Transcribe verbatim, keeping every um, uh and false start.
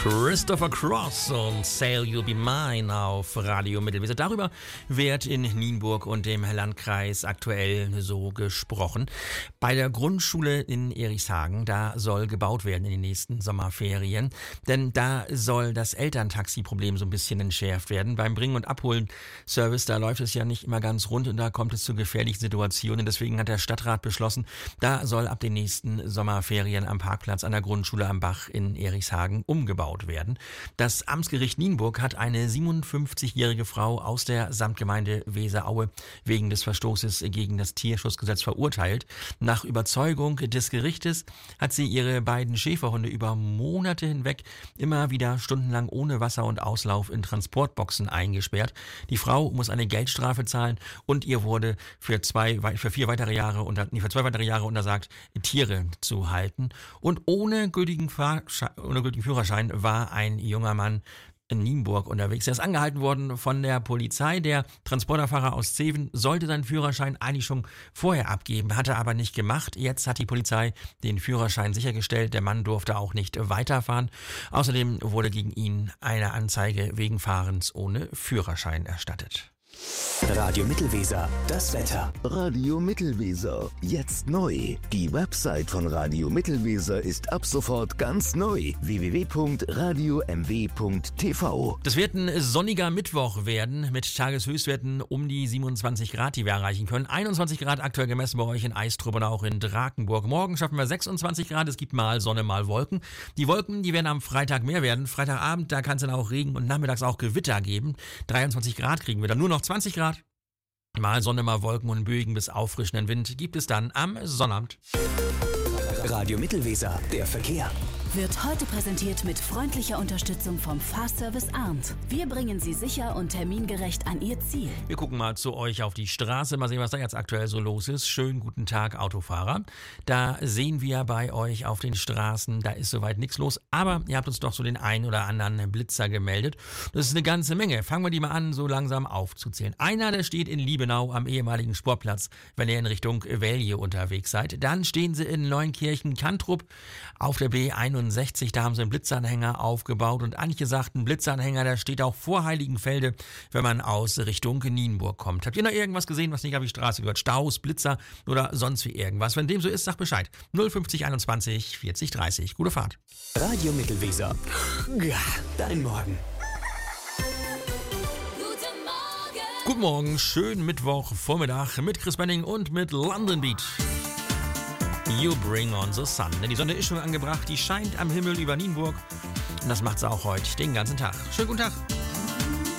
Christopher Cross und Sail You'll Be Mine auf Radio Mittelweser. Darüber wird in Nienburg und dem Landkreis aktuell so gesprochen. Bei der Grundschule in Erichshagen, da soll gebaut werden in den nächsten Sommerferien. Denn da soll das Elterntaxi-Problem so ein bisschen entschärft werden. Beim Bringen- und Abholen-Service, da läuft es ja nicht immer ganz rund und da kommt es zu gefährlichen Situationen. Deswegen hat der Stadtrat beschlossen, da soll ab den nächsten Sommerferien am Parkplatz an der Grundschule am Bach in Erichshagen umgebaut werden. Das Amtsgericht Nienburg hat eine siebenundfünfzigjährige Frau aus der Samtgemeinde Weseraue wegen des Verstoßes gegen das Tierschutzgesetz verurteilt. Nach Überzeugung des Gerichtes hat sie ihre beiden Schäferhunde über Monate hinweg immer wieder stundenlang ohne Wasser und Auslauf in Transportboxen eingesperrt. Die Frau muss eine Geldstrafe zahlen und ihr wurde für zwei, für vier weitere Jahre unter, nee, für zwei weitere Jahre untersagt, Tiere zu halten. Und ohne gültigen, Fahrschein, ohne gültigen Führerschein war ein junger Mann in Nienburg unterwegs. Er ist angehalten worden von der Polizei. Der Transporterfahrer aus Zeven sollte seinen Führerschein eigentlich schon vorher abgeben, hatte aber nicht gemacht. Jetzt hat die Polizei den Führerschein sichergestellt. Der Mann durfte auch nicht weiterfahren. Außerdem wurde gegen ihn eine Anzeige wegen Fahrens ohne Führerschein erstattet. Radio Mittelweser, das Wetter. Radio Mittelweser, jetzt neu. Die Website von Radio Mittelweser ist ab sofort ganz neu. w w w punkt radio m w punkt t v. Das wird ein sonniger Mittwoch werden mit Tageshöchstwerten um die siebenundzwanzig Grad, die wir erreichen können. einundzwanzig Grad aktuell gemessen bei euch in Eistrup und auch in Drakenburg. Morgen schaffen wir sechsundzwanzig Grad, es gibt mal Sonne, mal Wolken. Die Wolken, die werden am Freitag mehr werden. Freitagabend, da kann es dann auch Regen und nachmittags auch Gewitter geben. dreiundzwanzig Grad kriegen wir dann, nur noch zwanzig Grad. Mal Sonne, mal Wolken und böigen bis auffrischenden Wind gibt es dann am Sonnabend. Radio Mittelweser, der Verkehr. Wird heute präsentiert mit freundlicher Unterstützung vom Fahrservice Arndt. Wir bringen Sie sicher und termingerecht an Ihr Ziel. Wir gucken mal zu euch auf die Straße, mal sehen, was da jetzt aktuell so los ist. Schönen guten Tag, Autofahrer. Da sehen wir bei euch auf den Straßen, da ist soweit nichts los, aber ihr habt uns doch so den einen oder anderen Blitzer gemeldet. Das ist eine ganze Menge. Fangen wir die mal an, so langsam aufzuzählen. Einer, der steht in Liebenau am ehemaligen Sportplatz, wenn ihr in Richtung Velje unterwegs seid. Dann stehen sie in Neunkirchen-Kantrup auf der B einundsechzig. Da haben sie einen Blitzanhänger aufgebaut und Antje sagt, ein Blitzanhänger, der steht auch vor Heiligenfelde, wenn man aus Richtung Nienburg kommt. Habt ihr noch irgendwas gesehen, was nicht auf die Straße gehört? Staus, Blitzer oder sonst wie irgendwas? Wenn dem so ist, sagt Bescheid. null fünfzig einundzwanzig vierzig dreißig. Gute Fahrt. Radio Mittelweser. Ja, dein Morgen. Guten Morgen, schönen Mittwochvormittag mit Chris Benning und mit London Beat. You bring on the sun. Denn die Sonne ist schon angebracht, die scheint am Himmel über Nienburg. Und das macht sie auch heute den ganzen Tag. Schönen guten Tag.